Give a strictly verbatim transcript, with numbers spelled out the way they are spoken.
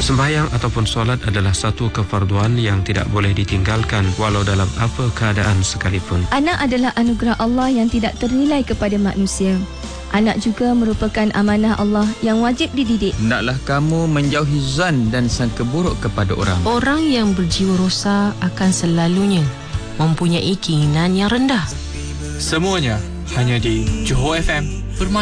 Sembahyang ataupun solat adalah satu kefarduan yang tidak boleh ditinggalkan walau dalam apa keadaan sekalipun. Anak adalah anugerah Allah yang tidak ternilai kepada manusia. Anak juga merupakan amanah Allah yang wajib dididik. Hendaklah kamu menjauhi zan dan sangka buruk kepada orang. Orang yang berjiwa rosak akan selalunya mempunyai keinginan yang rendah. Semuanya hanya di Johor F M